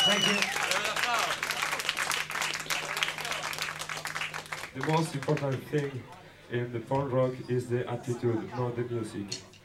Thank you. The most important thing in the punk rock is the attitude, not the music.